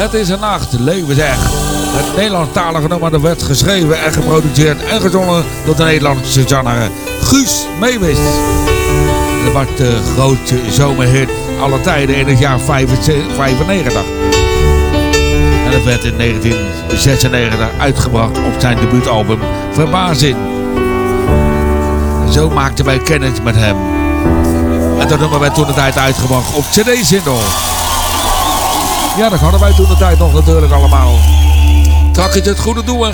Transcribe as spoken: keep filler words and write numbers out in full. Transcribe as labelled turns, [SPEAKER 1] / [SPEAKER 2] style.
[SPEAKER 1] Het is een nacht, leven zeg. Het Nederlandstalige nummer dat werd geschreven en geproduceerd en gezongen door de Nederlandse zanger Guus Meeuwis. Dat was de grootste zomerhit aller tijden in het jaar vijfennegentig. En dat werd in negentien zesennegentig uitgebracht op zijn debuutalbum Verbazing. En zo maakten wij kennis met hem. En dat nummer werd toen de tijd uitgebracht op C D-single. Ja, dat hadden wij toen de tijd nog natuurlijk allemaal. Trak het het goede doel en